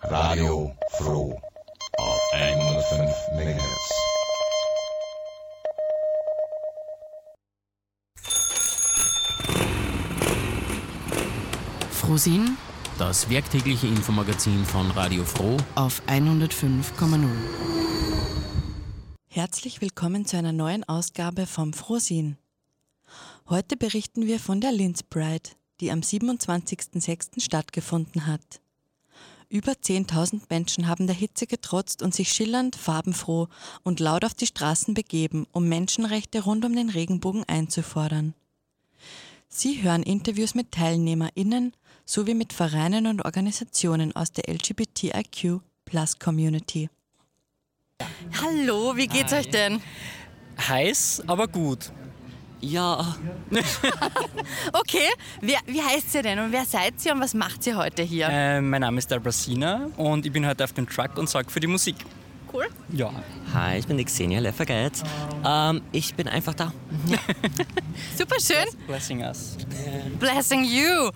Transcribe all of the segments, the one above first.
Radio Froh auf 105 MHz. Frohsinn, das werktägliche Infomagazin von Radio Froh auf 105,0. Herzlich willkommen zu einer neuen Ausgabe vom Frohsinn. Heute berichten wir von der Linz Pride, die am 27.06. stattgefunden hat. Über 10.000 Menschen haben der Hitze getrotzt und sich schillernd, farbenfroh und laut auf die Straßen begeben, um Menschenrechte rund um den Regenbogen einzufordern. Sie hören Interviews mit TeilnehmerInnen sowie mit Vereinen und Organisationen aus der LGBTIQ+-Community. Hallo, wie geht's euch denn? Heiß, aber gut. Ja. Okay, wie heißt ihr denn und wer seid ihr und was macht ihr heute hier? Mein Name ist Dalbrasina und ich bin heute auf dem Truck und sorge für die Musik. Cool. Ja. Hi, ich bin die Xenia Leffergeit. Ich bin einfach da. Super schön. Blessing us. Blessing you.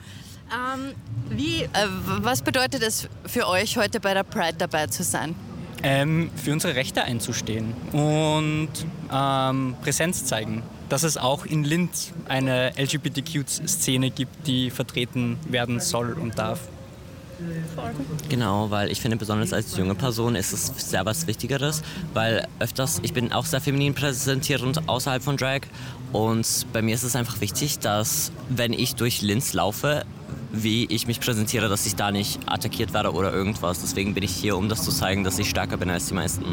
Was bedeutet es für euch, heute bei der Pride dabei zu sein? Für unsere Rechte einzustehen und Präsenz zeigen, dass es auch in Linz eine LGBTQ-Szene gibt, die vertreten werden soll und darf. Genau, weil ich finde, besonders als junge Person ist es sehr was Wichtigeres, weil ich bin auch sehr feminin präsentierend außerhalb von Drag und bei mir ist es einfach wichtig, dass wenn ich durch Linz laufe, wie ich mich präsentiere, dass ich da nicht attackiert werde oder irgendwas. Deswegen bin ich hier, um das zu zeigen, dass ich stärker bin als die meisten.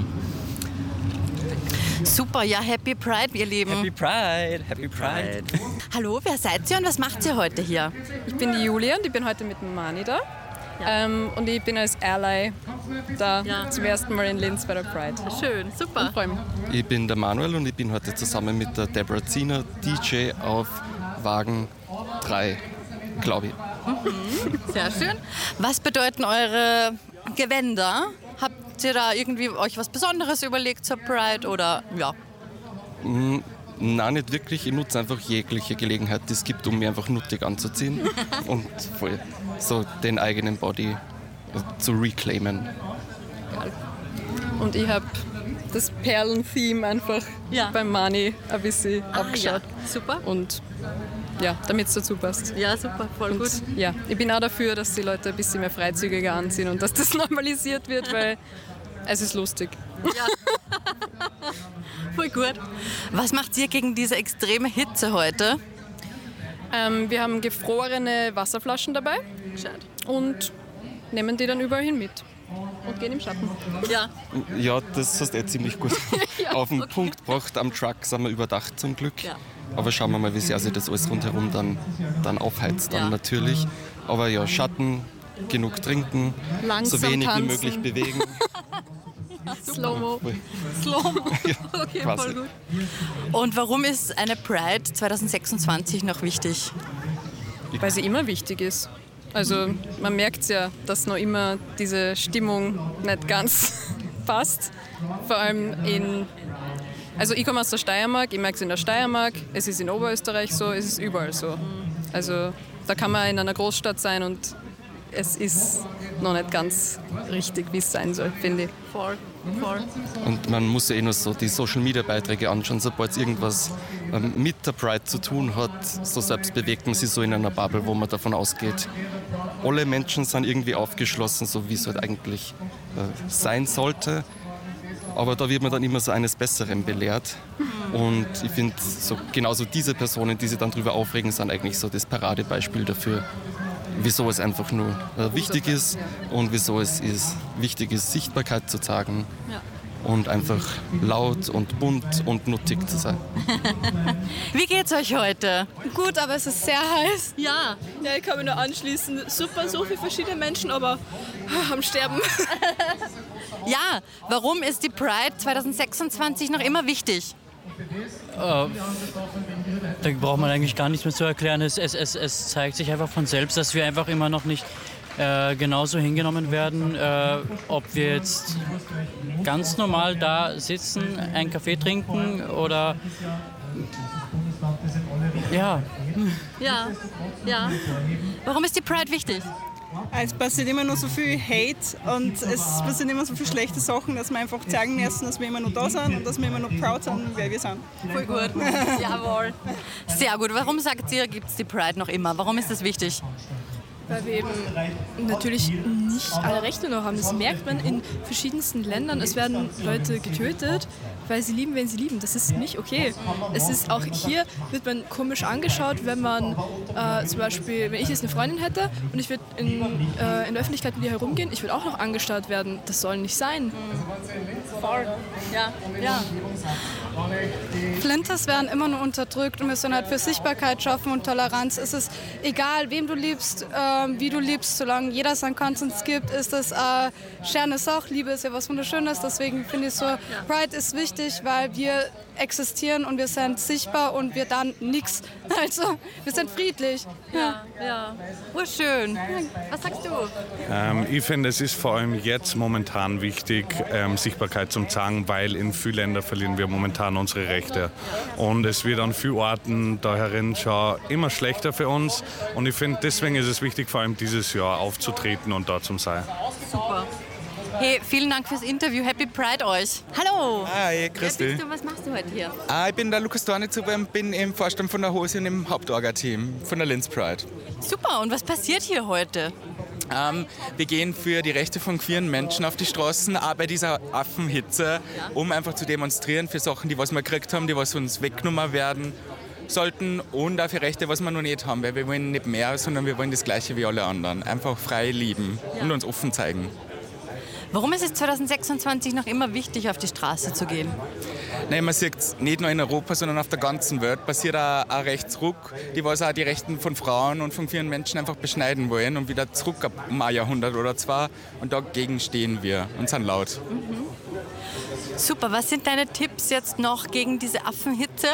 Super, ja, Happy Pride, ihr Lieben. Happy Pride, Happy Pride. Hallo, wer seid ihr und was macht ihr heute hier? Ich bin die Julia und ich bin heute mit dem Mani da. Ja. Und ich bin als Ally da zum ersten Mal in Linz bei der Pride. Schön, super. Und freue mich. Ich bin der Manuel und ich bin heute zusammen mit der Deborah Ziener DJ auf Wagen 3, glaube ich. Sehr schön. Was bedeuten eure Gewänder? Habt ihr da irgendwie euch was Besonderes überlegt zur Pride oder ja? Nein, nicht wirklich. Ich nutze einfach jegliche Gelegenheit, die es gibt, um mich einfach nuttig anzuziehen und voll so den eigenen Body zu reclaimen. Und ich habe das Perlen-Theme einfach beim Mani ein bisschen abgeschaut. Ja. Super. Und ja, damit es dazu passt. Ja, super, voll und, gut. Ja, ich bin auch dafür, dass die Leute ein bisschen mehr freizügiger anziehen und dass das normalisiert wird, weil es ist lustig. Ja. Voll gut. Was macht ihr gegen diese extreme Hitze heute? Wir haben gefrorene Wasserflaschen dabei und nehmen die dann überall hin mit und gehen im Schatten. Ja. Ja, das hast du ziemlich gut auf den Punkt gebracht. Am Truck sind wir überdacht zum Glück. Ja. Aber schauen wir mal, wie sehr sich das alles rundherum dann aufheizt natürlich. Aber ja, Schatten, genug trinken, langsam so wenig tanzen. wie möglich bewegen. Slow-mo. Slow-mo. Ja, okay, quasi. voll gut. Und warum ist eine Pride 2026 noch wichtig? Weil sie immer wichtig ist. Also man merkt es ja, dass noch immer diese Stimmung nicht ganz passt. Vor allem also ich komme aus der Steiermark, ich merke es in der Steiermark, es ist in Oberösterreich so, es ist überall so. Also da kann man in einer Großstadt sein und es ist noch nicht ganz richtig, wie es sein soll, finde ich. Voll. Und man muss ja nur so die Social-Media-Beiträge anschauen, sobald es irgendwas mit der Pride zu tun hat, so selbst bewegt man sich so in einer Bubble, wo man davon ausgeht, alle Menschen sind irgendwie aufgeschlossen, so wie es halt eigentlich sein sollte. Aber da wird man dann immer so eines Besseren belehrt. Und ich finde, so, genauso diese Personen, die sich dann darüber aufregen, sind eigentlich so das Paradebeispiel dafür, wieso es einfach nur wichtig ist und wieso es wichtig ist, Sichtbarkeit zu zeigen und einfach laut und bunt und nuttig zu sein. Wie geht's euch heute? Gut, aber es ist sehr heiß. Ja. Ja, ich kann mich nur anschließen. Super, so viele verschiedene Menschen, aber am Sterben. Ja, warum ist die Pride 2026 noch immer wichtig? Da braucht man eigentlich gar nichts mehr zu erklären. Es zeigt sich einfach von selbst, dass wir einfach immer noch nicht genauso hingenommen werden, ob wir jetzt ganz normal da sitzen, einen Kaffee trinken oder Ja. Warum ist die Pride wichtig? Es passiert immer noch so viel Hate und es passieren immer so viele schlechte Sachen, dass wir einfach zeigen müssen, dass wir immer noch da sind und dass wir immer noch proud sind, wer wir sind. Voll gut. Jawohl. Sehr gut. Warum sagt ihr, gibt es die Pride noch immer? Warum ist das wichtig? Weil wir eben natürlich nicht alle Rechte noch haben. Das merkt man in verschiedensten Ländern. Es werden Leute getötet, weil sie lieben, wen sie lieben. Das ist nicht okay. Es ist auch hier, wird man komisch angeschaut, wenn man zum Beispiel, wenn ich jetzt eine Freundin hätte und ich würde in der Öffentlichkeit mit ihr herumgehen, ich würde auch noch angestarrt werden. Das soll nicht sein. Voll. Ja. Flinters werden immer nur unterdrückt und wir sollen halt für Sichtbarkeit schaffen und Toleranz. Es ist egal, wem du liebst, wie du liebst, solange jeder seinen Konsens gibt, ist das schöne Sache. Liebe ist ja was Wunderschönes, deswegen finde ich so, Pride ist wichtig, weil wir existieren und wir sind sichtbar und wir dann nichts. Also, wir sind friedlich. Ja. Schön. Was sagst du? Ich finde, es ist vor allem jetzt momentan wichtig, Sichtbarkeit zu zeigen, weil in vielen Ländern verlieren wir momentan unsere Rechte. Und es wird an vielen Orten daherin schon immer schlechter für uns. Und ich finde, deswegen ist es wichtig, vor allem dieses Jahr aufzutreten und da zu sein. Super. Hey, vielen Dank fürs Interview. Happy Pride euch. Hallo. Hi, grüß dich. Wer bist du? Was machst du heute hier? Ich bin der Lukas Dornitzuber und bin im Vorstand von der Hose und im Hauptorga-Team von der Linz Pride. Super. Und was passiert hier heute? Wir gehen für die Rechte von queeren Menschen auf die Straßen, auch bei dieser Affenhitze, um einfach zu demonstrieren für Sachen, die was wir gekriegt haben, die was uns weggenommen werden sollten und auch für Rechte, was wir noch nicht haben, weil wir wollen nicht mehr, sondern wir wollen das Gleiche wie alle anderen. Einfach frei lieben und uns offen zeigen. Warum ist es 2026 noch immer wichtig, auf die Straße zu gehen? Nein, man sieht es nicht nur in Europa, sondern auf der ganzen Welt. Passiert ein Rechtsruck, die was auch die Rechten von Frauen und von queeren Menschen einfach beschneiden wollen und wieder zurück um ein Jahrhundert oder zwei. Und dagegen stehen wir und sind laut. Super, was sind deine Tipps jetzt noch gegen diese Affenhitze?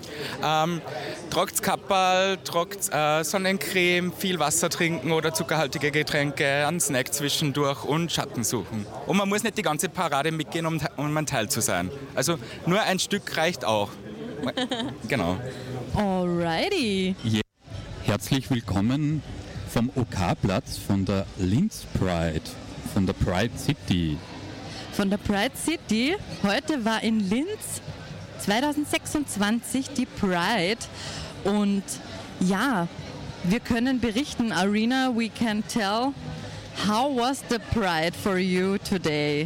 Tragt Kapperl, tragt Sonnencreme, viel Wasser trinken oder zuckerhaltige Getränke, einen Snack zwischendurch und Schatten suchen. Und man muss nicht die ganze Parade mitgehen, um ein Teil zu sein. Also nur ein Stück reicht auch. Genau. Alrighty. Yeah. Herzlich willkommen vom OK-Platz von der Linz Pride, von der Pride City. Von der Pride City. Heute war in Linz 2026 die Pride und ja, wir können berichten, Arena, we can tell, how was the Pride for you today?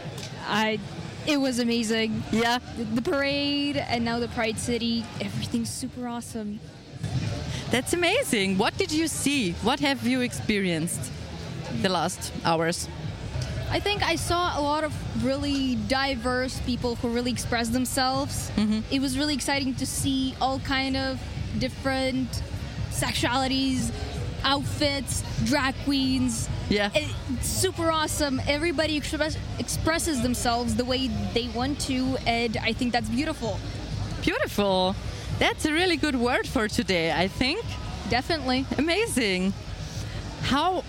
It was amazing. Yeah. The parade and now the Pride City, everything's super awesome. That's amazing. What did you see? What have you experienced the last hours? I think I saw a lot of really diverse people who really expressed themselves. It was really exciting to see all kind of different sexualities, outfits, drag queens. Yeah. It's super awesome. Everybody expresses themselves the way they want to, and I think that's beautiful. Beautiful. That's a really good word for today, I think. Definitely. Amazing. How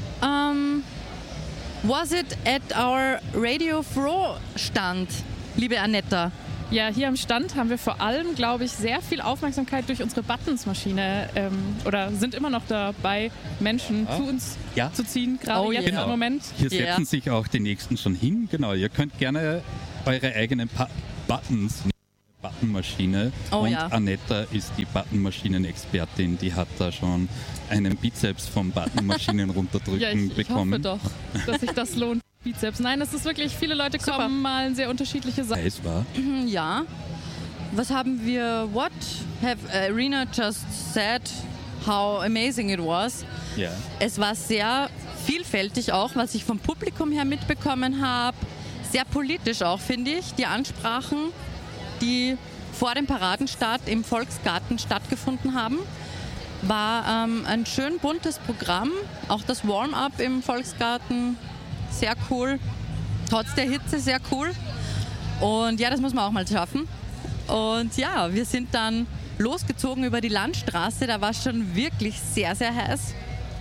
was it at our Radio Froh Stand, liebe Anetta? Ja, hier am Stand haben wir vor allem, glaube ich, sehr viel Aufmerksamkeit durch unsere Buttons-Maschine oder sind immer noch dabei, Menschen zu uns zu ziehen, gerade jetzt im Moment. Hier setzen sich auch die Nächsten schon hin. Genau, ihr könnt gerne eure eigenen Buttons nehmen. Buttonmaschine und Anetta ist die Buttonmaschinen-Expertin, die hat da schon einen Bizeps vom Buttonmaschinen runterdrücken bekommen. Ich hoffe doch, dass sich das lohnt. Bizeps. Nein, es ist wirklich, viele Leute kommen, malen sehr unterschiedliche Sachen. Es war. Ja. Was haben wir, what have Arena just said, how amazing it was. Ja. Es war sehr vielfältig auch, was ich vom Publikum her mitbekommen habe. Sehr politisch auch, finde ich, die Ansprachen, die vor dem Paradenstart im Volksgarten stattgefunden haben. War ein schön buntes Programm. Auch das Warm-up im Volksgarten, sehr cool. Trotz der Hitze sehr cool. Und ja, das muss man auch mal schaffen. Und ja, wir sind dann losgezogen über die Landstraße. Da war es schon wirklich sehr, sehr heiß.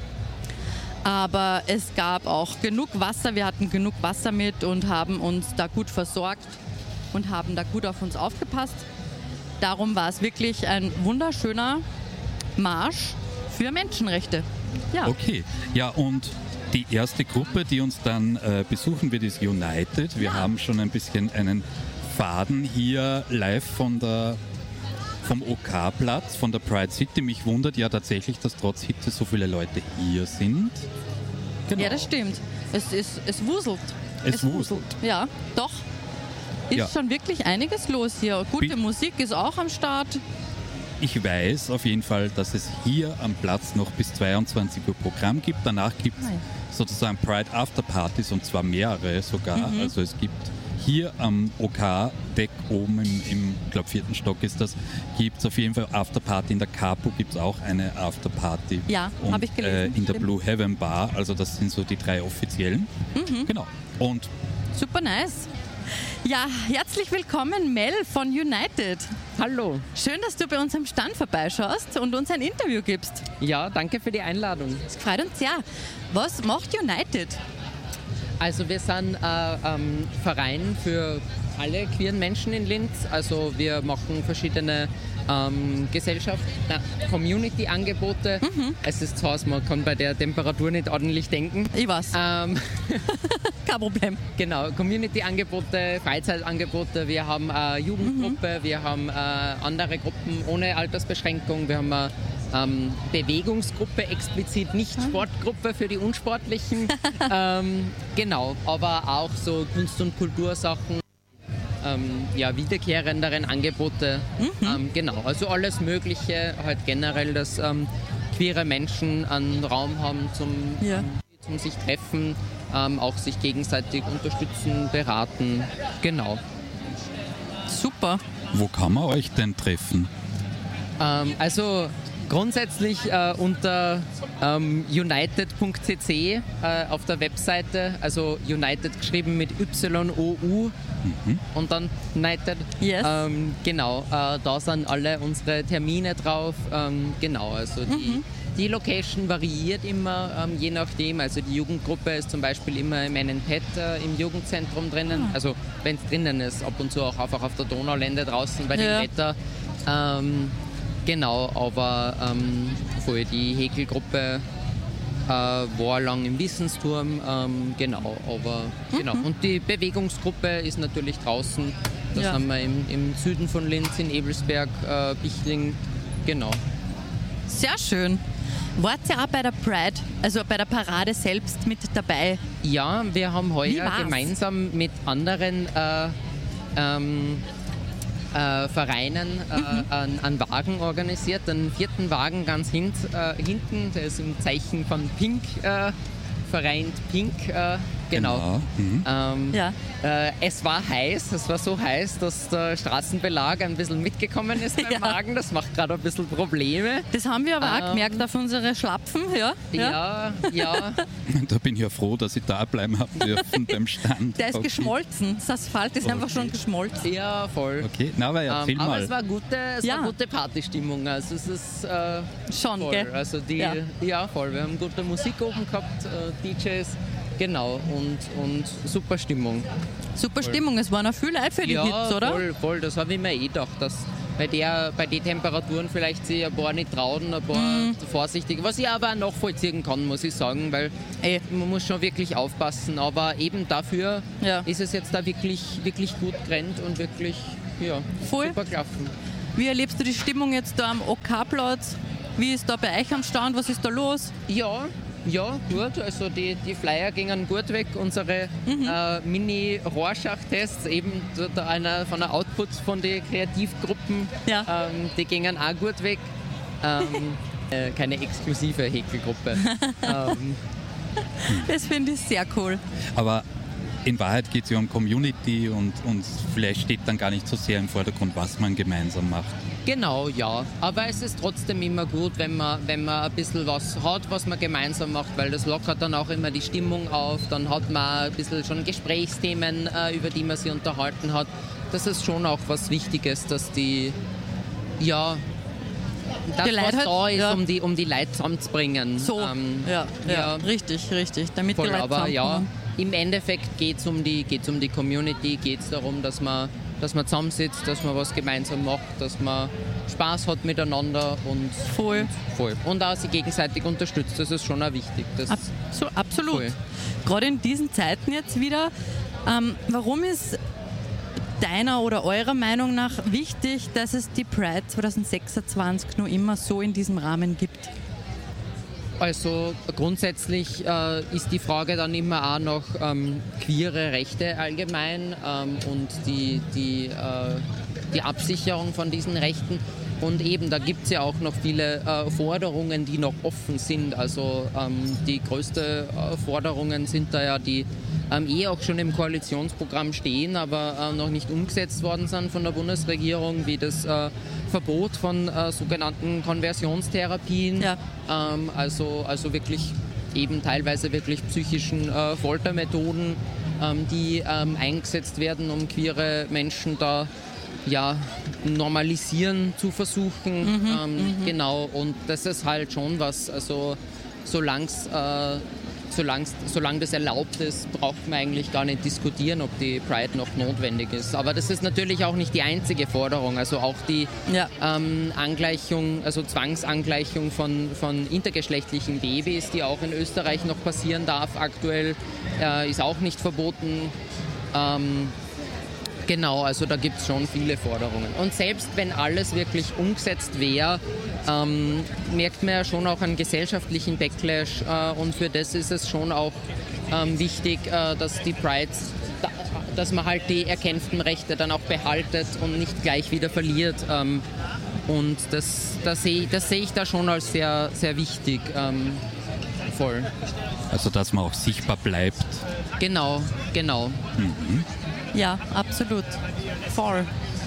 Aber es gab auch genug Wasser. Wir hatten genug Wasser mit und haben uns da gut versorgt und haben da gut auf uns aufgepasst. Darum war es wirklich ein wunderschöner Marsch für Menschenrechte. Ja. Okay, ja, und Die erste Gruppe, die uns dann besuchen wird, ist United. Wir haben schon ein bisschen einen Faden hier live vom OK-Platz, von der Pride City. Mich wundert ja tatsächlich, dass trotz Hitze so viele Leute hier sind. Genau. Ja, das stimmt. Es wuselt. Es wuselt. Ja, doch. Ist schon wirklich einiges los hier. Gute Musik ist auch am Start. Ich weiß auf jeden Fall, dass es hier am Platz noch bis 22 Uhr Programm gibt. Danach gibt es sozusagen Pride Afterpartys, und zwar mehrere sogar. Also es gibt hier am OK-Deck oben im 4. Stock ist das, gibt es auf jeden Fall Afterparty. In der Capo gibt es auch eine Afterparty. Ja, habe ich gelesen. In der Blue Heaven Bar, also das sind so die 3 offiziellen. Genau. Und super nice. Ja, herzlich willkommen Mel von United. Hallo. Schön, dass du bei uns am Stand vorbeischaust und uns ein Interview gibst. Ja, danke für die Einladung. Das freut uns sehr. Was macht United? Also wir sind ein Verein für alle queeren Menschen in Linz. Also wir machen verschiedene Community-Angebote. Es ist zu Hause, man kann bei der Temperatur nicht ordentlich denken. Ich weiß. Kein Problem. Genau, Community-Angebote, Freizeitangebote. Wir haben eine Jugendgruppe, wir haben andere Gruppen ohne Altersbeschränkung. Wir haben eine Bewegungsgruppe, explizit nicht Sportgruppe für die Unsportlichen. Genau, aber auch so Kunst- und Kultursachen. Wiederkehrenderen Angebote. Genau, also alles Mögliche, halt generell, dass queere Menschen einen Raum haben zum sich treffen, auch sich gegenseitig unterstützen, beraten. Genau. Super. Wo kann man euch denn treffen? Also grundsätzlich unter united.cc auf der Webseite, also United geschrieben mit YOU und dann United. Yes. Genau, da sind alle unsere Termine drauf. Genau, also die Location variiert immer, je nachdem. Also die Jugendgruppe ist zum Beispiel immer im Men&Pet im Jugendzentrum drinnen. Also wenn es drinnen ist, ab und zu auch einfach auf der Donaulände draußen bei dem Wetter. Genau, aber für die Häkelgruppe war lang im Wissensturm, genau, aber genau. Und die Bewegungsgruppe ist natürlich draußen, das haben wir im Süden von Linz, in Ebelsberg, Bichling, genau. Sehr schön. Wart ihr auch bei der Pride, also bei der Parade selbst mit dabei? Ja, wir haben heuer gemeinsam mit anderen Vereinen einen Wagen organisiert, einen 4. Wagen ganz hinten, der ist im Zeichen von Pink, vereint Pink, genau. Es war heiß, es war so heiß, dass der Straßenbelag ein bisschen mitgekommen ist beim Wagen, das macht gerade ein bisschen Probleme. Das haben wir aber auch gemerkt auf unsere Schlapfen, Ja. Da bin ich ja froh, dass ich da bleiben habe dürfen beim Stand. Der ist geschmolzen, das Asphalt ist einfach schon geschmolzen. Ja, voll. Okay, na, aber erzähl mal. Aber es war gute Partystimmung, also es ist schon, voll. Gell? Also voll. Wir haben gute Musik oben gehabt, DJs, genau, und super Stimmung. Super Stimmung, es waren auch viele Leute für die Hits, oder? Voll, das habe ich mir gedacht, dass bei den Temperaturen vielleicht sich ein paar nicht trauen, ein paar vorsichtig, was ich aber auch nachvollziehen kann, muss ich sagen, weil man muss schon wirklich aufpassen, aber eben dafür ist es jetzt da wirklich, wirklich gut gerannt und wirklich super gelaufen. Wie erlebst du die Stimmung jetzt da am OK-Platz? Wie ist da bei euch am Stand? Was ist da los? Ja, gut. Also die Flyer gingen gut weg. Unsere Mini-Rorschach-Tests, eben einer von der Outputs von den Kreativgruppen, die gingen auch gut weg. Keine exklusive Häkelgruppe. Das finde ich sehr cool. Aber in Wahrheit geht es ja um Community und vielleicht steht dann gar nicht so sehr im Vordergrund, was man gemeinsam macht. Genau, ja. Aber es ist trotzdem immer gut, wenn man ein bisschen was hat, was man gemeinsam macht, weil das lockert dann auch immer die Stimmung auf. Dann hat man ein bisschen schon Gesprächsthemen, über die man sich unterhalten hat. Das ist schon auch was Wichtiges, dass die was da ist, um die Leute zusammenzubringen. So, richtig. Damit voll, die Leute aber im Endeffekt geht es um die Community, geht es darum, dass man dass man zusammensitzt, dass man was gemeinsam macht, dass man Spaß hat miteinander und voll. Und auch sich gegenseitig unterstützt. Das ist schon auch wichtig. Absolut. Voll. Gerade in diesen Zeiten jetzt wieder. Warum ist deiner oder eurer Meinung nach wichtig, dass es die Pride 2026 noch immer so in diesem Rahmen gibt? Also grundsätzlich ist die Frage dann immer auch noch queere Rechte allgemein und die Absicherung von diesen Rechten. Und eben, da gibt es ja auch noch viele Forderungen, die noch offen sind. Also die größten Forderungen sind da ja die auch schon im Koalitionsprogramm stehen, aber noch nicht umgesetzt worden sind von der Bundesregierung, wie das Verbot von sogenannten Konversionstherapien, also wirklich eben teilweise wirklich psychischen Foltermethoden, die eingesetzt werden, um queere Menschen da normalisieren zu versuchen. Genau, und das ist halt schon was, also solange das erlaubt ist, braucht man eigentlich gar nicht diskutieren, ob die Pride noch notwendig ist. Aber das ist natürlich auch nicht die einzige Forderung. Also auch die Angleichung, also Zwangsangleichung von intergeschlechtlichen Babys, die auch in Österreich noch passieren darf aktuell, ist auch nicht verboten. Genau, also da gibt es schon viele Forderungen. Und selbst wenn alles wirklich umgesetzt wäre, merkt man ja schon auch einen gesellschaftlichen Backlash. Und für das ist es schon auch wichtig, dass die Prides, dass man halt die erkämpften Rechte dann auch behaltet und nicht gleich wieder verliert. Und das sehe ich da schon als sehr, sehr wichtig. Voll. Also dass man auch sichtbar bleibt. Genau. Mhm. Ja, absolut. Voll.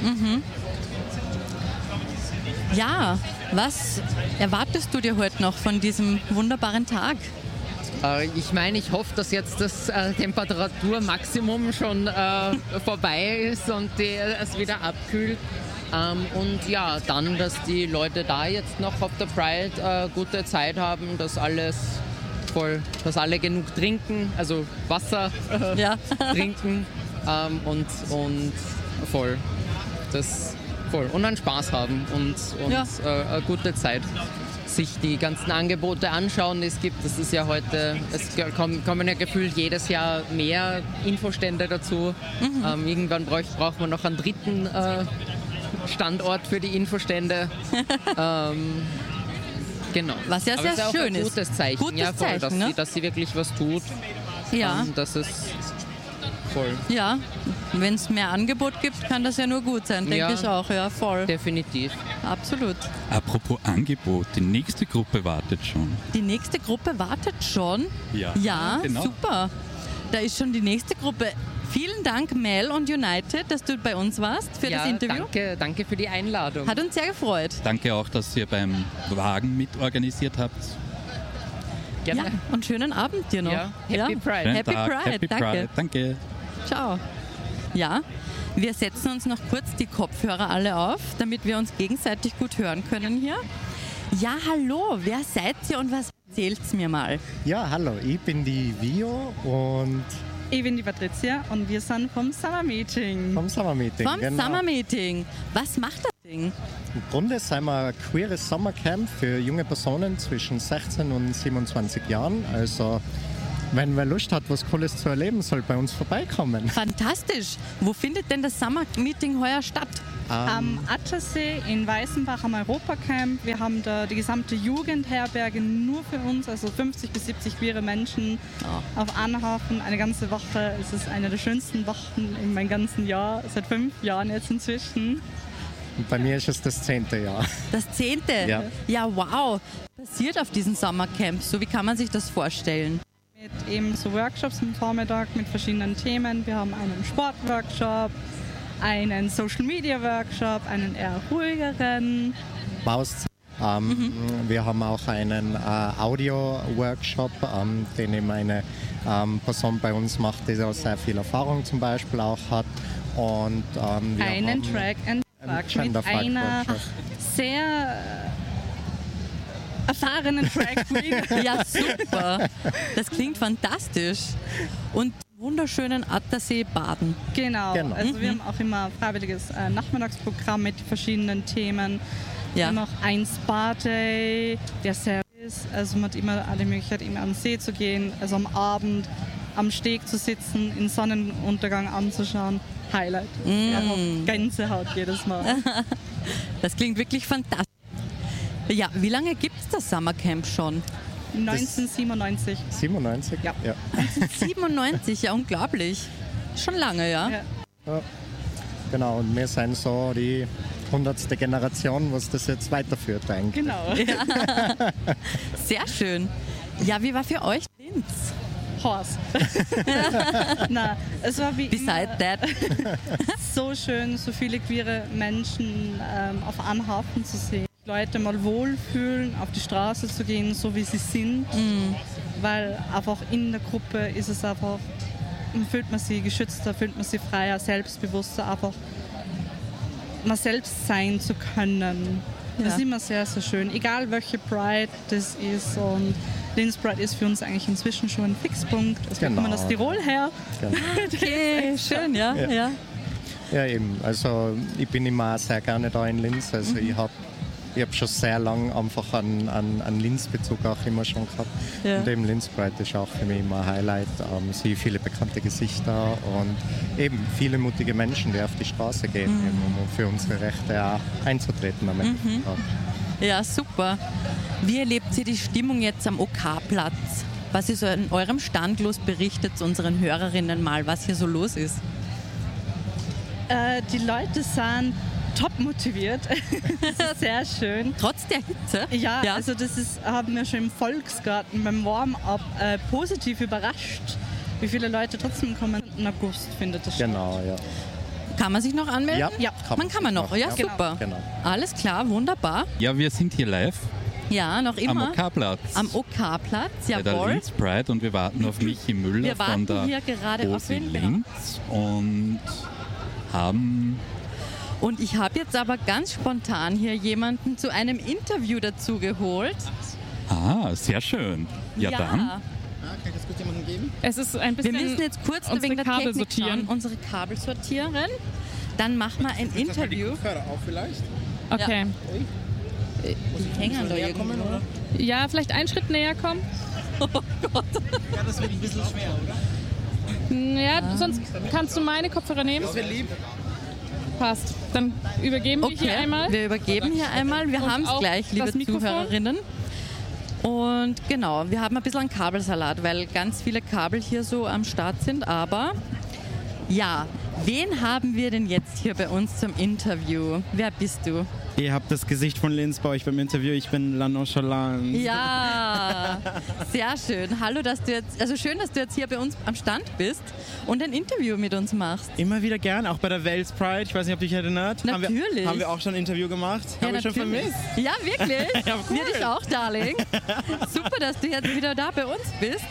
Ja, was erwartest du dir heute noch von diesem wunderbaren Tag? Ich hoffe, dass jetzt das Temperaturmaximum schon vorbei ist und es wieder abkühlt. Und ja, dann, dass die Leute da jetzt noch auf der Pride gute Zeit haben, dass alle genug trinken, also Wasser trinken. Und voll. Und dann Spaß haben und eine gute Zeit. Sich die ganzen Angebote anschauen, es ist ja heute, es kommen ja gefühlt jedes Jahr mehr Infostände dazu. Irgendwann braucht man noch einen dritten Standort für die Infostände. Genau. Was ja sehr schön ist. Gutes Zeichen. Gutes Zeichen, dass sie wirklich was tut. Ja. Das ist voll. Ja, wenn es mehr Angebot gibt, kann das ja nur gut sein, denke ich auch. Ja, voll. Definitiv. Absolut. Apropos Angebot, die nächste Gruppe wartet schon. Die nächste Gruppe wartet schon? Ja, genau. Super. Da ist schon die nächste Gruppe. Vielen Dank, Mel und United, dass du bei uns warst für das Interview. Danke für die Einladung. Hat uns sehr gefreut. Danke auch, dass ihr beim Wagen mitorganisiert habt. Gerne. Ja, und schönen Abend dir noch. Ja, Happy Pride. Happy Pride, Happy Pride. Danke. Ciao. Ja, wir setzen uns noch kurz die Kopfhörer alle auf, damit wir uns gegenseitig gut hören können hier. Ja, hallo, wer seid ihr und was erzählt's mir mal? Ja, hallo, ich bin die Vio und... Ich bin die Patricia und wir sind vom Summer Meeting. Vom Summer Meeting, genau. Summer Meeting. Was macht das Ding? Im Grunde sind wir ein queeres Sommercamp für junge Personen zwischen 16 und 27 Jahren. Also wenn wer Lust hat, was Cooles zu erleben, soll bei uns vorbeikommen. Fantastisch. Wo findet denn das Summer Meeting heuer statt? Am Attersee in Weißenbach am Europacamp. Wir haben da die gesamte Jugendherberge nur für uns, also 50 bis 70 queere Menschen auf Anhafen. Eine ganze Woche. Es ist eine der schönsten Wochen in meinem ganzen Jahr, seit 5 Jahren jetzt inzwischen. Und bei mir ist es das 10. Jahr. Das 10.? Ja. Ja, wow. Was passiert auf diesen Sommercamps? So, wie kann man sich das vorstellen? Mit eben so Workshops am Vormittag mit verschiedenen Themen. Wir haben einen Sportworkshop, einen Social-Media-Workshop, einen eher ruhigeren. Wir haben auch einen Audio-Workshop, den eben eine Person bei uns macht, die auch sehr viel Erfahrung zum Beispiel auch hat. Und wir einen Track and Track mit einer sehr erfahrenen Drag Queen. Ja, super. Das klingt fantastisch. Und wunderschönen Attersee baden. Genau. Also wir haben auch immer ein freiwilliges Nachmittagsprogramm mit verschiedenen Themen. Wir haben auch ein Spa-Day, der Service. Also man hat immer die Möglichkeit, immer am See zu gehen, also am Abend am Steg zu sitzen, den Sonnenuntergang anzuschauen. Highlight. Gänsehaut jedes Mal. Das klingt wirklich fantastisch. Ja, wie lange gibt es das Summercamp schon? 1997. 97? Ja. 1997, ja, unglaublich. Schon lange, ja? Ja. Genau, und wir sind so die 100. Generation, was das jetzt weiterführt eigentlich. Genau. Ja. Sehr schön. Ja, wie war für euch Linz? Horst. Na, es war wie Beside that. so schön, so viele queere Menschen auf Anhafen zu sehen. Leute mal wohlfühlen, auf die Straße zu gehen, so wie sie sind. Weil einfach in der Gruppe ist es einfach, fühlt man sich geschützter, fühlt man sich freier, selbstbewusster, einfach mal selbst sein zu können. Das ist immer sehr, sehr schön. Egal welche Pride das ist. Und Linz Pride ist für uns eigentlich inzwischen schon ein Fixpunkt. Also wir kommen aus Tirol her. Genau. Okay, schön, ja. Ja, eben. Also ich bin immer sehr gerne da in Linz. Also ich habe schon sehr lange einfach einen Linz-Bezug auch immer schon gehabt. Ja. Und eben Linz Pride ist auch für mich immer ein Highlight. Sehe viele bekannte Gesichter und eben viele mutige Menschen, die auf die Straße gehen, eben, um für unsere Rechte auch einzutreten am Ende. Ja, super. Wie erlebt ihr die Stimmung jetzt am OK-Platz? Was ist an eurem Stand los? Berichtet unseren Hörerinnen mal, was hier so los ist. Die Leute sind top motiviert. Das ist sehr schön. Trotz der Hitze? Ja. Also das haben wir schon im Volksgarten beim Warm-up positiv überrascht, wie viele Leute trotzdem kommen. Im August findet das statt. Genau, ja. Kann man sich noch anmelden? Ja. Kann man noch. Ja, super. Genau. Alles klar, wunderbar. Ja, wir sind hier live. Ja, noch immer. Am OK-Platz. Am OK-Platz, bei der jawohl. Linz Pride und wir warten auf Michi Müller Wir warten von hier der gerade auf OSI ihn, Linz und haben... Und ich habe jetzt aber ganz spontan hier jemanden zu einem Interview dazu geholt. Ah, sehr schön. Ja, dann. Kann ich das kurz jemandem geben? Es ist ein bisschen. Wir müssen jetzt kurz wegen der Kabel Technik sortieren. schauen, unsere Kabel sortieren. Dann machen wir ein Interview. Auch vielleicht? Okay. Die hängen da irgendwo. Ja, vielleicht einen Schritt näher kommen. Oh Gott. Ja, das wird ein bisschen schwer, oder? Ja, sonst kannst du meine Kopfhörer nehmen. Das wäre lieb. Passt. Dann übergeben wir hier einmal. Wir übergeben hier einmal. Wir haben es gleich, liebe Zuhörerinnen. Und genau, wir haben ein bisschen einen Kabelsalat, weil ganz viele Kabel hier so am Start sind. Aber ja, wen haben wir denn jetzt hier bei uns zum Interview? Wer bist du? Ihr habt das Gesicht von Linz bei euch beim Interview. Ich bin La Nonchalance. Ja, sehr schön. Hallo, schön, dass du jetzt hier bei uns am Stand bist und ein Interview mit uns machst. Immer wieder gern, auch bei der Wales Pride. Ich weiß nicht, ob du dich erinnerst. Natürlich. Haben wir auch schon ein Interview gemacht. Ja, Habe ich schon vermisst. Ja, wirklich? Ja, cool. Wir dich auch, Darling. Super, dass du jetzt wieder da bei uns bist.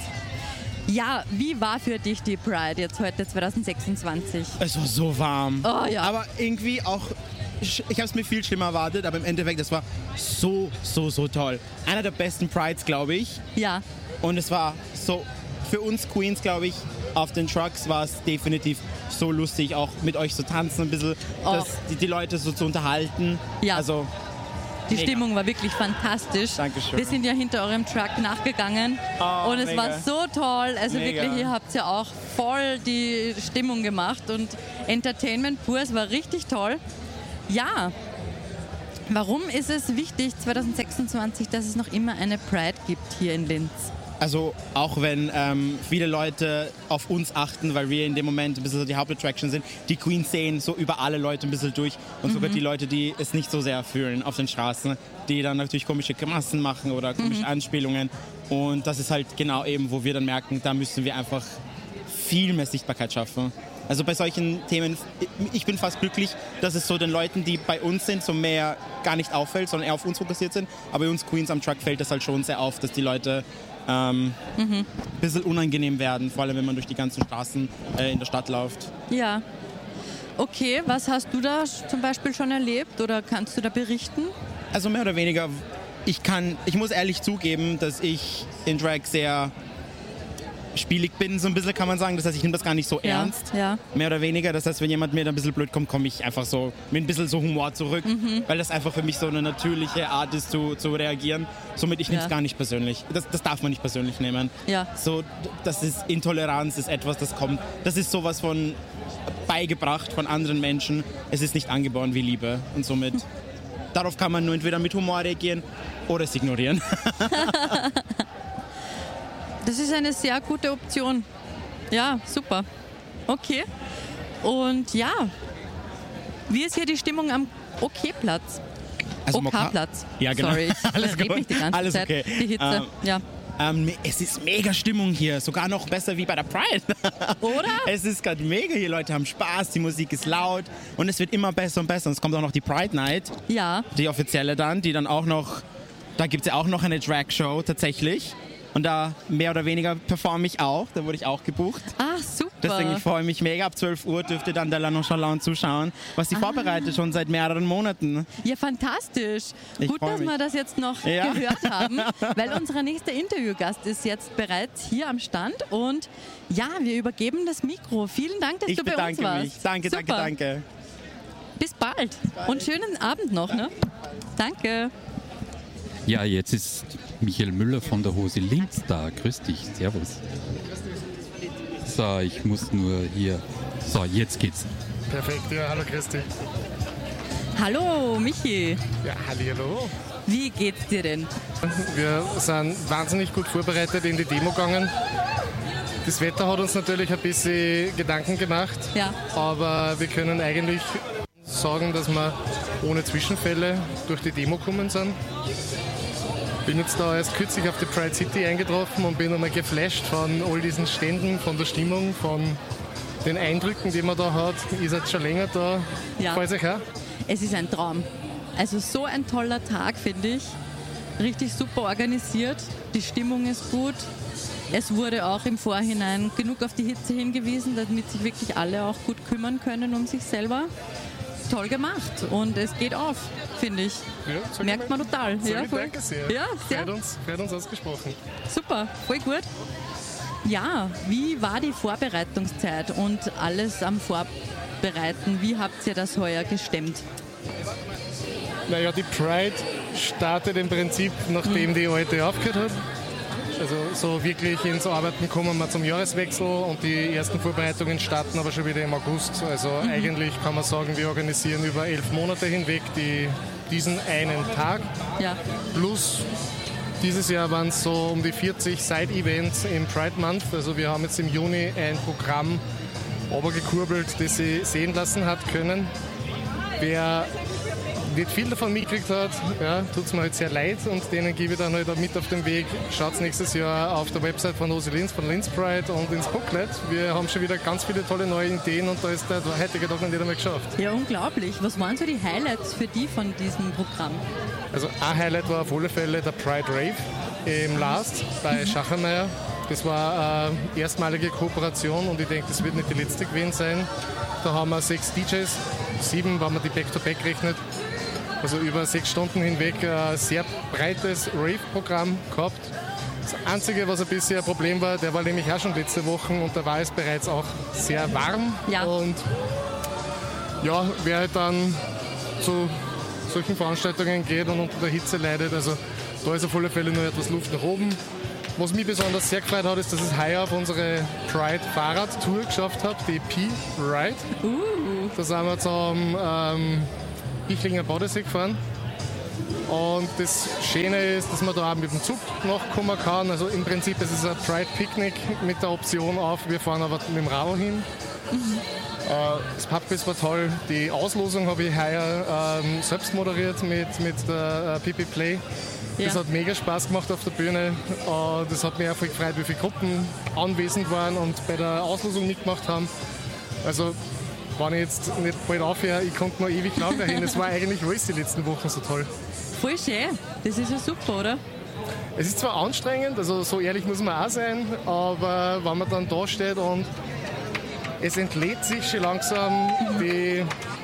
Ja, wie war für dich die Pride jetzt heute 2026? Es war so warm. Oh ja. Aber irgendwie auch, ich habe es mir viel schlimmer erwartet, aber im Endeffekt, das war so toll. Einer der besten Prides, glaube ich. Ja. Und es war so, für uns Queens, glaube ich, auf den Trucks war es definitiv so lustig, auch mit euch zu tanzen, ein bisschen die Leute so zu unterhalten. Ja. Also, die mega. Stimmung war wirklich fantastisch. Dankeschön. Wir sind ja hinter eurem Truck nachgegangen und es war so toll. Also Mega. wirklich, ihr habt ja auch voll die Stimmung gemacht und Entertainment pur, es war richtig toll. Ja, warum ist es wichtig 2026, dass es noch immer eine Pride gibt hier in Linz? Also auch wenn viele Leute auf uns achten, weil wir in dem Moment ein bisschen so die Hauptattraction sind, die Queens sehen so über alle Leute ein bisschen durch und sogar die Leute, die es nicht so sehr fühlen auf den Straßen, die dann natürlich komische Grimassen machen oder komische Anspielungen. Und das ist halt genau eben, wo wir dann merken, da müssen wir einfach viel mehr Sichtbarkeit schaffen. Also bei solchen Themen, ich bin fast glücklich, dass es so den Leuten, die bei uns sind, so mehr gar nicht auffällt, sondern eher auf uns fokussiert sind. Aber bei uns Queens am Truck fällt das halt schon sehr auf, dass die Leute ein bisschen unangenehm werden, vor allem wenn man durch die ganzen Straßen in der Stadt läuft. Ja. Okay, was hast du da zum Beispiel schon erlebt oder kannst du da berichten? Also mehr oder weniger, ich muss ehrlich zugeben, dass ich in Drag sehr spielig bin, so ein bisschen kann man sagen. Das heißt, ich nehme das gar nicht so ernst, mehr oder weniger. Das heißt, wenn jemand mir da ein bisschen blöd kommt, komme ich einfach so mit ein bisschen so Humor zurück, weil das einfach für mich so eine natürliche Art ist zu reagieren. Somit, ich nehme es gar nicht persönlich. Das darf man nicht persönlich nehmen. Ja. So, das ist Intoleranz, ist etwas, das kommt. Das ist sowas von beigebracht von anderen Menschen. Es ist nicht angeboren wie Liebe. Und somit, darauf kann man nur entweder mit Humor reagieren oder es ignorieren. Das ist eine sehr gute Option. Ja, super. Okay. Und ja, wie ist hier die Stimmung am OK-Platz? Also OK-Platz. Ja, genau. Sorry, ich alles rede mich die ganze alles Zeit. okay. Die Hitze, ja. Es ist mega Stimmung hier, sogar noch besser wie bei der Pride. Oder? Es ist gerade mega, hier Leute haben Spaß, die Musik ist laut und es wird immer besser und besser. Und es kommt auch noch die Pride Night, die offizielle dann, die dann auch noch, da gibt es ja auch noch eine Drag-Show tatsächlich. Und da mehr oder weniger performe ich auch, da wurde ich auch gebucht. Ah, super. Deswegen ich freue mich mega, ab 12 Uhr dürft ihr dann der La Nonchalant zuschauen, was sie vorbereitet schon seit mehreren Monaten. Ja, fantastisch. Gut, dass wir das jetzt noch Ja. gehört haben, weil unser nächster Interviewgast ist jetzt bereits hier am Stand und ja, wir übergeben das Mikro. Vielen Dank, dass du bei uns warst. Mich. Danke, super. danke. Bis bald und schönen Abend noch. Ne? Danke. Ja, jetzt ist Michael Müller von der Hose Linz da. Grüß dich, servus. So, ich muss nur hier... So, jetzt geht's. Perfekt, ja, hallo Christi. Hallo, Michi. Ja, hallo. Wie geht's dir denn? Wir sind wahnsinnig gut vorbereitet in die Demo gegangen. Das Wetter hat uns natürlich ein bisschen Gedanken gemacht, aber wir können eigentlich sagen, dass wir ohne Zwischenfälle durch die Demo gekommen sind. Bin jetzt da erst kürzlich auf die Pride City eingetroffen und bin nochmal geflasht von all diesen Ständen, von der Stimmung, von den Eindrücken, die man da hat. Ihr seid schon länger da. Ja. Gefällt euch auch? Es ist ein Traum. Also so ein toller Tag, finde ich. Richtig super organisiert. Die Stimmung ist gut. Es wurde auch im Vorhinein genug auf die Hitze hingewiesen, damit sich wirklich alle auch gut kümmern können um sich selber. Toll gemacht und es geht auf, finde ich. Ja, merkt man total. Ja, voll. Danke sehr. Ja, sehr. Freut uns ausgesprochen. Super, voll gut. Ja, wie war die Vorbereitungszeit und alles am Vorbereiten? Wie habt ihr das heuer gestemmt? Naja, die Pride startet im Prinzip, nachdem die alte aufgehört hat. Also so wirklich ins Arbeiten kommen wir zum Jahreswechsel und die ersten Vorbereitungen starten aber schon wieder im August. Also eigentlich kann man sagen, wir organisieren über 11 Monate hinweg diesen einen Tag. Ja. Plus dieses Jahr waren es so um die 40 Side-Events im Pride Month. Also wir haben jetzt im Juni ein Programm runtergekurbelt, das sie sehen lassen hat können. Wer nicht viel davon mitgekriegt hat, tut es mir halt sehr leid und denen gebe ich dann halt auch mit auf den Weg. Schaut nächstes Jahr auf der Website von Hose Linz, von Linz Pride und ins Booklet. Wir haben schon wieder ganz viele tolle neue Ideen und da ist der heutige Tag noch nicht einmal geschafft. Ja, unglaublich. Was waren so die Highlights für die von diesem Programm? Also ein Highlight war auf alle Fälle der Pride Rave im Last bei Schachermeier. Das war eine erstmalige Kooperation und ich denke, das wird nicht die letzte gewesen sein. Da haben wir 6 DJs, 7, wenn man die Back-to-Back rechnet. Also über 6 Stunden hinweg ein sehr breites Rave-Programm gehabt. Das Einzige, was ein bisschen ein Problem war, der war nämlich auch schon letzte Woche und da war es bereits auch sehr warm. Ja. Und ja, wer halt dann zu solchen Veranstaltungen geht und unter der Hitze leidet, also da ist auf alle Fälle nur etwas Luft nach oben. Was mich besonders sehr gefreut hat, ist, dass ich heuer auf unsere Pride-Fahrrad-Tour geschafft habe, die P-Ride. Da sind wir zum Ichlinger Badesee gefahren. Und das Schöne ist, dass man da auch mit dem Zug nachkommen kann. Also im Prinzip ist es ein Pride-Picknick mit der Option auf, wir fahren aber mit dem Radl hin. Das Pubquiz war toll. Die Auslosung habe ich heuer selbst moderiert mit der Pipi Play. Das hat mega Spaß gemacht auf der Bühne. Das hat mich auch voll gefreut, wie viele Gruppen anwesend waren und bei der Auslosung mitgemacht haben. Also wenn ich jetzt nicht bald aufhöre, ich konnte noch ewig lang dahin. Es war eigentlich alles die letzten Wochen so toll. Voll schön. Das ist ja super, oder? Es ist zwar anstrengend, also so ehrlich muss man auch sein, aber wenn man dann da steht und es entlädt sich schon langsam die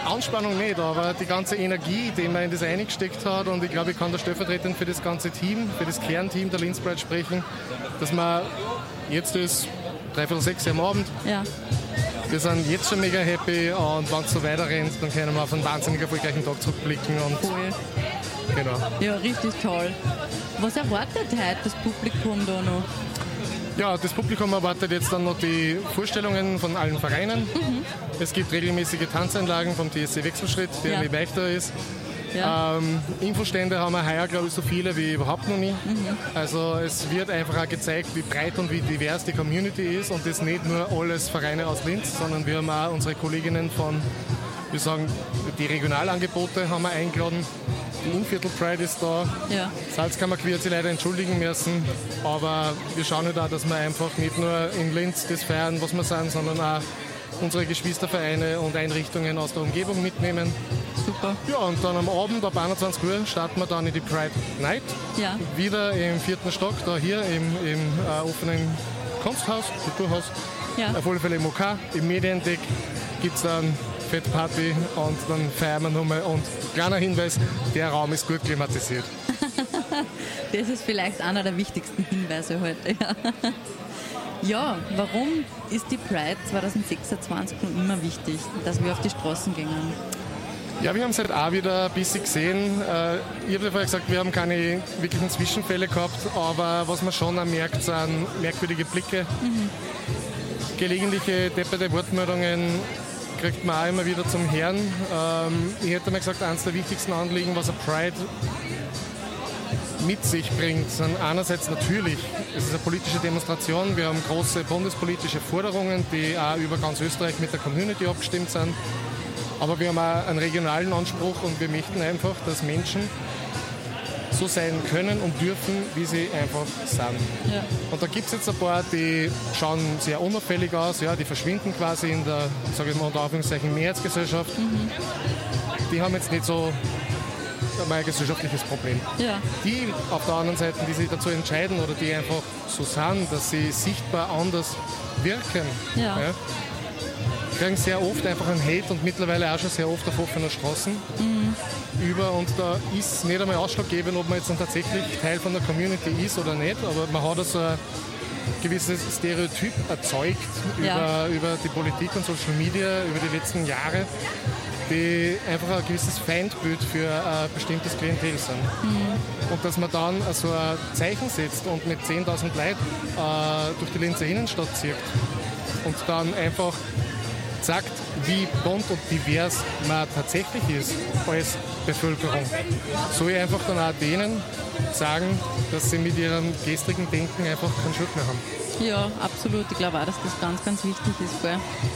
Anspannung nicht, aber die ganze Energie, die man in das eingesteckt hat, und ich glaube, ich kann da stellvertretend für das ganze Team, für das Kernteam der Linz Pride sprechen, dass man jetzt ist 5:45 am Abend. Ja. Wir sind jetzt schon mega happy, und wenn es so weiter rennt, dann können wir auf einen wahnsinnig erfolgreichen Tag zurückblicken. Und cool. Genau. Ja, richtig toll. Was erwartet heute das Publikum da noch? Ja, das Publikum erwartet jetzt dann noch die Vorstellungen von allen Vereinen. Es gibt regelmäßige Tanzeinlagen vom TSC Wechselschritt, der nicht weichter ist. Ja. Infostände haben wir heuer, glaube ich, so viele wie überhaupt noch nie. Also es wird einfach auch gezeigt, wie breit und wie divers die Community ist, und das nicht nur alles Vereine aus Linz, sondern wir haben auch unsere Kolleginnen von, wir sagen, die Regionalangebote haben wir eingeladen. Die Innviertel Pride ist da. Ja. Salzkammerqueer hat sich leider entschuldigen müssen, aber wir schauen halt auch, dass wir einfach nicht nur in Linz das feiern, was wir sind, sondern auch unsere Geschwistervereine und Einrichtungen aus der Umgebung mitnehmen. Super. Ja, und dann am Abend ab 21 Uhr starten wir dann in die Pride Night. Ja. Wieder im 4. Stock, da hier im offenen Kunsthaus, Kulturhaus. Ja. Auf alle Fälle im OK, im Mediendeck gibt es dann Fettparty, und dann feiern wir nochmal. Und kleiner Hinweis, der Raum ist gut klimatisiert. Das ist vielleicht einer der wichtigsten Hinweise heute. Ja, warum ist die Pride 2026 noch immer wichtig, dass wir auf die Straßen gehen? Ja, wir haben es halt auch wieder ein bisschen gesehen. Ich habe ja vorher gesagt, wir haben keine wirklichen Zwischenfälle gehabt, aber was man schon auch merkt, sind merkwürdige Blicke. Gelegentliche depperte Wortmeldungen kriegt man auch immer wieder zum Hören. Ich hätte mal gesagt, eines der wichtigsten Anliegen, was eine Pride mit sich bringt, sind einerseits natürlich, es ist eine politische Demonstration, wir haben große bundespolitische Forderungen, die auch über ganz Österreich mit der Community abgestimmt sind, aber wir haben auch einen regionalen Anspruch, und wir möchten einfach, dass Menschen so sein können und dürfen, wie sie einfach sind. Ja. Und da gibt es jetzt ein paar, die schauen sehr unauffällig aus, ja, die verschwinden quasi in der, sage ich mal unter Anführungszeichen, Mehrheitsgesellschaft. Die haben jetzt nicht so ein gesellschaftliches Problem. Ja. Die auf der anderen Seite, die sich dazu entscheiden oder die einfach so sind, dass sie sichtbar anders wirken, ja, kriegen sehr oft einfach einen Hate, und mittlerweile auch schon sehr oft auf offener Straßen über, und da ist nicht einmal ausschlaggebend, ob man jetzt dann tatsächlich Teil von der Community ist oder nicht, aber man hat also ein gewisses Stereotyp erzeugt über die Politik und Social Media über die letzten Jahre, die einfach ein gewisses Feindbild für ein bestimmtes Klientel sind. Und dass man dann so ein Zeichen setzt und mit 10.000 Leuten durch die Linzer Innenstadt zieht und dann einfach sagt, wie bunt und divers man tatsächlich ist als Bevölkerung, soll ich einfach dann auch denen sagen, dass sie mit ihrem gestrigen Denken einfach keinen Schuld mehr haben. Ja, absolut. Ich glaube auch, dass das ganz, ganz wichtig ist. Gell?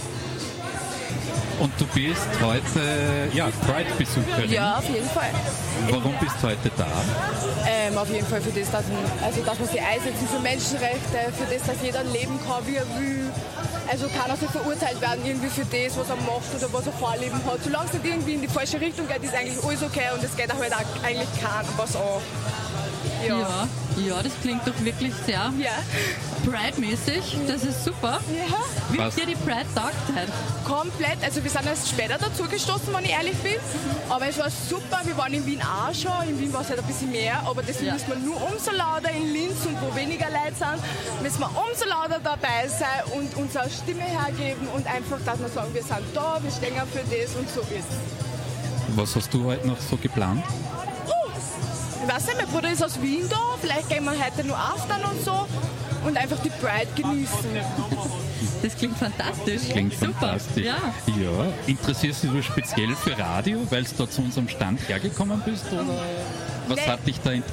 Und du bist heute Pride-Besucherin. Ja, auf jeden Fall. Warum bist du heute da? Auf jeden Fall für das, dass man sich einsetzen für Menschenrechte, für das, dass jeder leben kann, wie er will. Also keiner soll verurteilt werden irgendwie für das, was er macht oder was er vorleben hat. Solange es nicht irgendwie in die falsche Richtung geht, ist eigentlich alles okay, und es geht auch halt auch eigentlich keinem was an. Ja, das klingt doch wirklich sehr Pride-mäßig. Das ist super. Ja. Wie hat dir die Pride taugt heute? Komplett. Also wir sind erst später dazugestoßen, wenn ich ehrlich bin. Aber es war super. Wir waren in Wien auch schon. In Wien war es halt ein bisschen mehr. Aber deswegen müssen wir nur umso lauter in Linz, und wo weniger Leute sind, müssen wir umso lauter dabei sein und unsere Stimme hergeben und einfach, dass wir sagen, wir sind da, wir stehen für das, und so ist es. Was hast du heute noch so geplant? Ich weiß nicht, mein Bruder ist aus Wien da, vielleicht gehen wir heute noch aftern und so und einfach die Pride genießen. Das klingt fantastisch. Klingt fantastisch. Ja. Interessierst du dich speziell für Radio, weil du da zu unserem Stand hergekommen bist? Oder was hat dich da